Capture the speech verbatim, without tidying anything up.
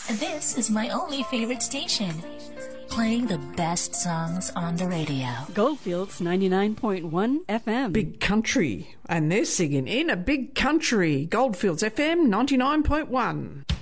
This is my only favorite station, playing the best songs on the radio. Goldfields ninety-nine point one F M. Big country. And they're singing in a big country. Goldfields F M ninety-nine point one.